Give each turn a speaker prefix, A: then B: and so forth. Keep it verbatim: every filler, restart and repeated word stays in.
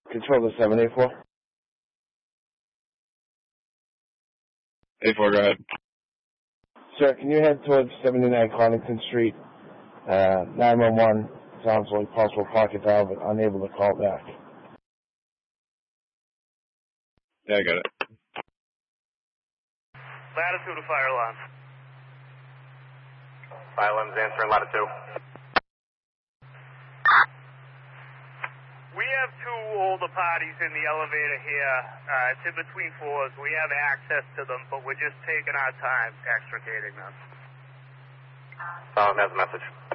A: Control the seven eight four.
B: eight four, go ahead.
A: Sir, can you head towards seventy-nine Connington Street? Uh, nine one one sounds like possible pocket dial, but unable to call back.
B: Yeah, I got it.
C: Latitude of fire alarm.
D: Fire alarm's answering latitude.
C: We have two older parties in the elevator here. Uh, it's in between floors. We have access to them, but we're just taking our time extricating them.
D: Solid has a message.